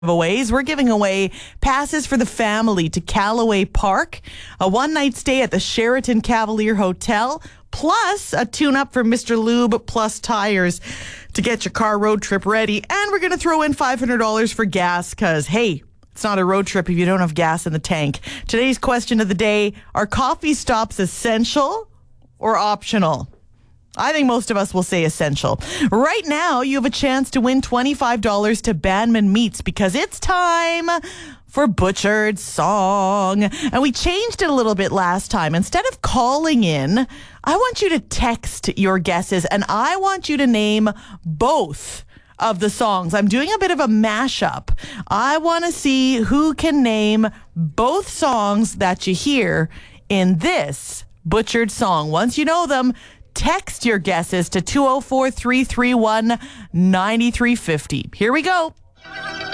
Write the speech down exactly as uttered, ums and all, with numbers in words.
giveaways. We're giving away passes for the family to Callaway Park, a one-night stay at the Sheraton Cavalier Hotel, plus a tune-up for Mister Lube plus tires to get your car road trip ready. And we're going to throw in five hundred dollars for gas because, hey, it's not a road trip if you don't have gas in the tank. Today's question of the day, are coffee stops essential or optional? I think most of us will say essential. Right now, you have a chance to win twenty-five dollars to Banman Meats because it's time for Butchered Song. And we changed it a little bit last time. Instead of calling in, I want you to text your guesses, and I want you to name both of the songs. I'm doing a bit of a mashup. I want to see who can name both songs that you hear in this Butchered Song. Once you know them, text your guesses to two oh four, three three one, nine three five oh. Here we go.